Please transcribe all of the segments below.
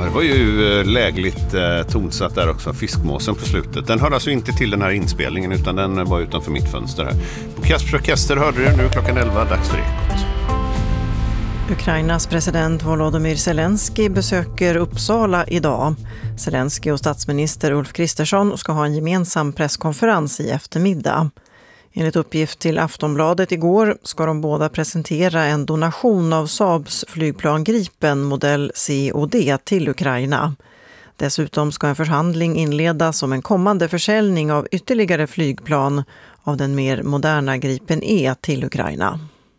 Det var ju lägligt tonsatt där också, fiskmåsen på slutet. Den hörde alltså inte till den här inspelningen utan den var utanför mitt fönster här. På Kasper Orkester hörde du nu klockan 11, dags för Ekot. Ukrainas president Volodymyr Zelensky besöker Uppsala idag. Zelensky och statsminister Ulf Kristersson ska ha en gemensam presskonferens i eftermiddag. Enligt uppgift till Aftonbladet igår ska de båda presentera en donation av Saabs flygplan Gripen modell C och D till Ukraina. Dessutom ska en förhandling inledas om en kommande försäljning av ytterligare flygplan av den mer moderna Gripen E till Ukraina.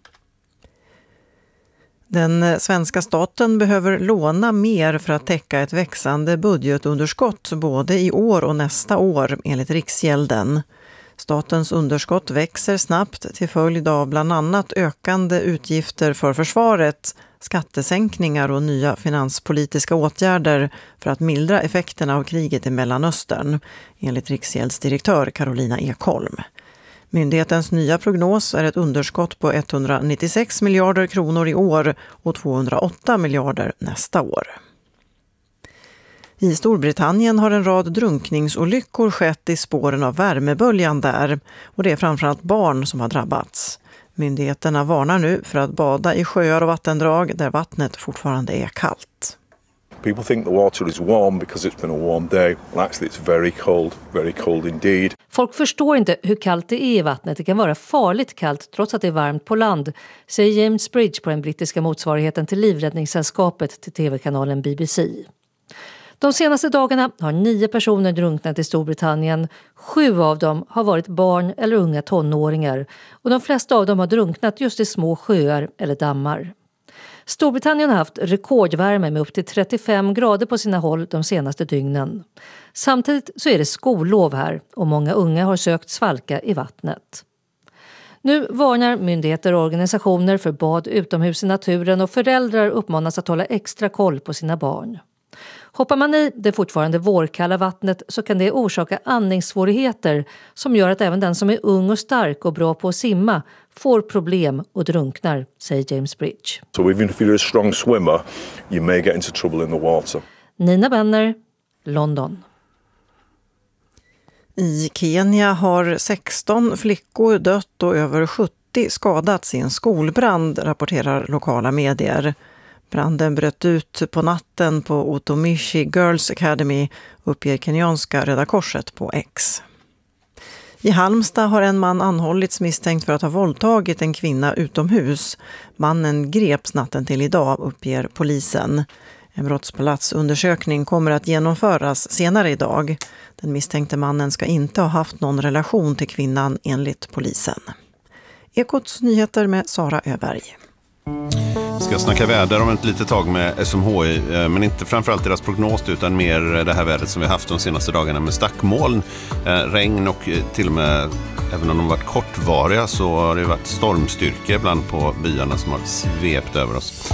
Den svenska staten behöver låna mer för att täcka ett växande budgetunderskott både i år och nästa år enligt Riksgälden. Statens underskott växer snabbt till följd av bland annat ökande utgifter för försvaret, skattesänkningar och nya finanspolitiska åtgärder för att mildra effekterna av kriget i Mellanöstern, enligt Riksgäldsdirektör Carolina Ekholm. Myndighetens nya prognos är ett underskott på 196 miljarder kronor i år och 208 miljarder nästa år. I Storbritannien har en rad drunkningsolyckor skett i spåren av värmeböljan där och det är framförallt barn som har drabbats. Myndigheterna varnar nu för att bada i sjöar och vattendrag där vattnet fortfarande är kallt. People think the water is warm because it's been a warm day. Well, actually it's very cold indeed. Folk förstår inte hur kallt det är i vattnet. Det kan vara farligt kallt trots att det är varmt på land, säger James Bridge på den brittiska motsvarigheten till Livräddningssällskapet till tv-kanalen BBC. De senaste dagarna har 9 personer drunknat i Storbritannien. 7 av dem har varit barn eller unga tonåringar och de flesta av dem har drunknat just i små sjöar eller dammar. Storbritannien har haft rekordvärme med upp till 35 grader på sina håll de senaste dygnen. Samtidigt så är det skollov här och många unga har sökt svalka i vattnet. Nu varnar myndigheter och organisationer för bad utomhus i naturen och föräldrar uppmanas att hålla extra koll på sina barn. Hoppar man i det fortfarande vårkalla vattnet så kan det orsaka andningssvårigheter som gör att även den som är ung och stark och bra på att simma får problem och drunknar, säger James Bridge. So even if you're a strong swimmer, you may get into trouble in the water. Nina Benner, London. I Kenya har 16 flickor dött och över 70 skadats i en skolbrand, rapporterar lokala medier. Branden bröt ut på natten på Utomishi Girls Academy, uppger kenyanska Röda Korset på X. I Halmstad har en man anhållits misstänkt för att ha våldtagit en kvinna utomhus. Mannen greps natten till idag, uppger polisen. En brottsplatsundersökning kommer att genomföras senare idag. Den misstänkte mannen ska inte ha haft någon relation till kvinnan enligt polisen. Ekots nyheter med Sara Öberg. Vi ska snacka väder om ett litet tag med SMHI, men inte framförallt deras prognos utan mer det här vädret som vi haft de senaste dagarna med stackmoln, regn och till och med, även om de varit kortvariga, så har det varit stormstyrka ibland på byarna som har svept över oss.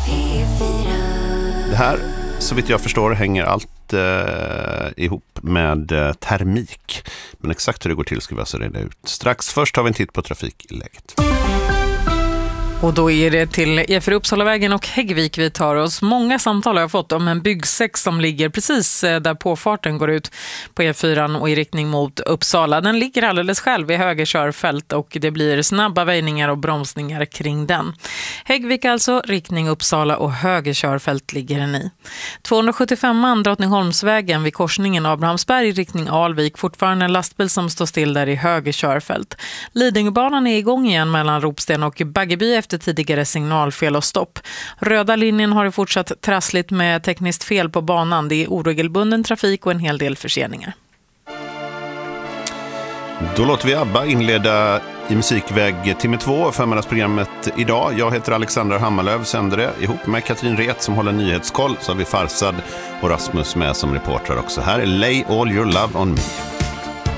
Det här, så vitt jag förstår, hänger allt ihop med termik. Men exakt hur det går till ska vi alltså reda ut. Strax först har vi en titt på trafikläget. Och då är det till E4 Uppsalavägen och Häggvik vi tar oss. Många samtal har jag fått om en byggsex som ligger precis där påfarten går ut på E4 och i riktning mot Uppsala. Den ligger alldeles själv i höger körfält och det blir snabba väjningar och bromsningar kring den. Häggvik alltså, riktning Uppsala och höger körfält ligger den i. 275 Drottningholmsvägen vid korsningen Abrahamsberg i riktning Alvik. Fortfarande en lastbil som står still där i höger körfält. Lidingöbanan är igång igen mellan Ropsten och Baggeby efter tidigare signalfel och stopp. Röda linjen har fortsatt trassligt med tekniskt fel på banan. Det är oregelbunden trafik och en hel del förseningar. Då låter vi ABBA inleda i musikväg timme 2 förmiddagsprogrammet idag. Jag heter Alexander Hammarlöv, sänder det ihop med Katrin Ret som håller nyhetskoll. Så har vi Farsad och Rasmus med som reporter också. Här är Lay All Your Love On Me.